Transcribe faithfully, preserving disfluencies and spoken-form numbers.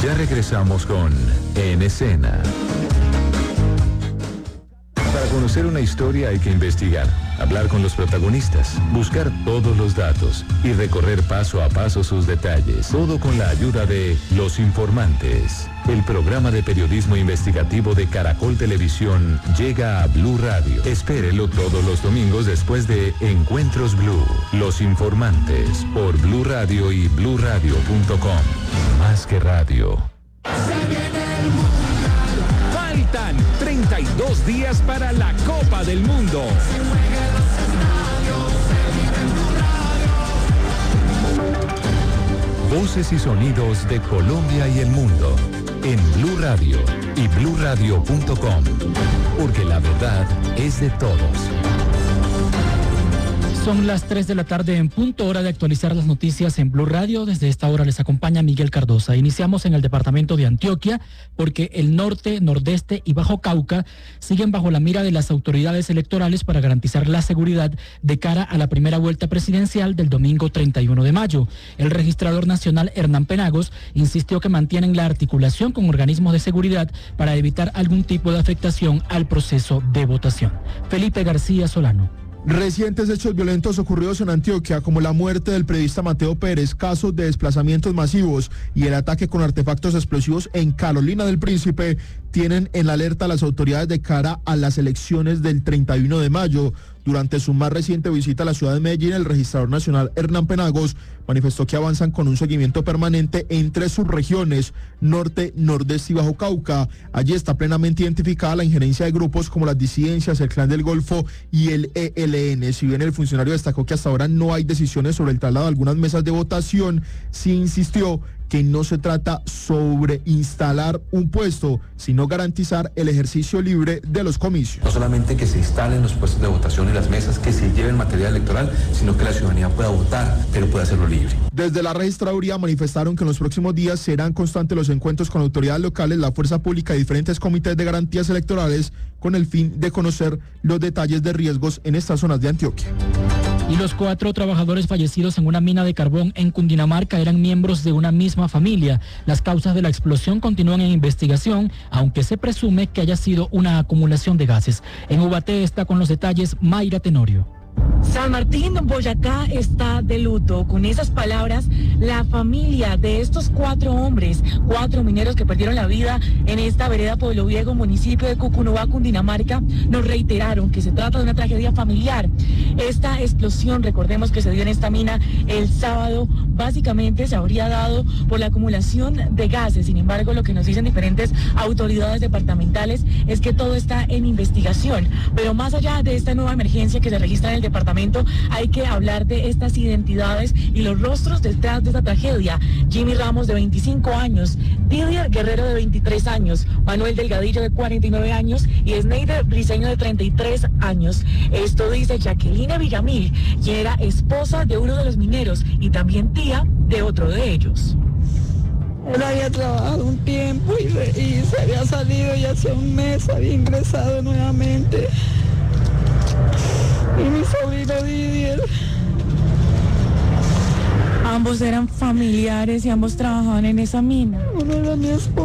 Ya regresamos con En Escena. Para conocer una historia hay que investigar, hablar con los protagonistas, buscar todos los datos y recorrer paso a paso sus detalles. Todo con la ayuda de Los Informantes. El programa de periodismo investigativo de Caracol Televisión llega a Blue Radio. Espérelo todos los domingos después de Encuentros Blue. Los Informantes por Blue Radio y blue radio punto com. Más que radio. Faltan treinta y dos días para la Copa del Mundo. Voces y sonidos de Colombia y el mundo en Blue Radio y blue radio punto com, porque la verdad es de todos. Son las tres de la tarde en punto, hora de actualizar las noticias en Blue Radio. Desde esta hora les acompaña Miguel Cardosa. Iniciamos en el departamento de Antioquia porque el norte, nordeste y Bajo Cauca siguen bajo la mira de las autoridades electorales para garantizar la seguridad de cara a la primera vuelta presidencial del domingo treinta y uno de mayo. El registrador nacional Hernán Penagos insistió que mantienen la articulación con organismos de seguridad para evitar algún tipo de afectación al proceso de votación. Felipe García Solano. Recientes hechos violentos ocurridos en Antioquia, como la muerte del periodista Mateo Pérez, casos de desplazamientos masivos y el ataque con artefactos explosivos en Carolina del Príncipe, tienen en la alerta a las autoridades de cara a las elecciones del treinta y uno de mayo. Durante su más reciente visita a la ciudad de Medellín, el registrador nacional Hernán Penagos manifestó que avanzan con un seguimiento permanente entre sus regiones, norte, nordeste y Bajo Cauca. Allí está plenamente identificada la injerencia de grupos como las disidencias, el Clan del Golfo y el E L N. Si bien el funcionario destacó que hasta ahora no hay decisiones sobre el traslado de algunas mesas de votación, sí insistió que no se trata sobre instalar un puesto, sino garantizar el ejercicio libre de los comicios. No solamente que se instalen los puestos de votación y las mesas, que se lleven material electoral, sino que la ciudadanía pueda votar, pero pueda hacerlo libre. Desde la registraduría manifestaron que en los próximos días serán constantes los encuentros con autoridades locales, la fuerza pública y diferentes comités de garantías electorales con el fin de conocer los detalles de riesgos en estas zonas de Antioquia. Y los cuatro trabajadores fallecidos en una mina de carbón en Cundinamarca eran miembros de una misma familia. Las causas de la explosión continúan en investigación, aunque se presume que haya sido una acumulación de gases. En Ubaté está con los detalles Mayra Tenorio. San Martín, Boyacá, está de luto. Con esas palabras, la familia de estos cuatro hombres, cuatro mineros que perdieron la vida en esta vereda Pueblo Viejo, municipio de Cucunubá, Cundinamarca, nos reiteraron que se trata de una tragedia familiar. Esta explosión, recordemos que se dio en esta mina el sábado, básicamente se habría dado por la acumulación de gases. Sin embargo, lo que nos dicen diferentes autoridades departamentales es que todo está en investigación. Pero más allá de esta nueva emergencia que se registra en el departamento, hay que hablar de estas identidades y los rostros detrás de esta tragedia. Jimmy Ramos, de veinticinco años, Didier Guerrero, de veintitrés años, Manuel Delgadillo, de cuarenta y nueve años y Sneider Briceño, de treinta y tres años. Esto dice Jacqueline Villamil, quien era esposa de uno de los mineros y también tía de otro de ellos. Él había trabajado un tiempo y, y se había salido y hace un mes había ingresado nuevamente. Y mi sobrino Didier. Ambos eran familiares y ambos trabajaban en esa mina. Uno era mi esposo.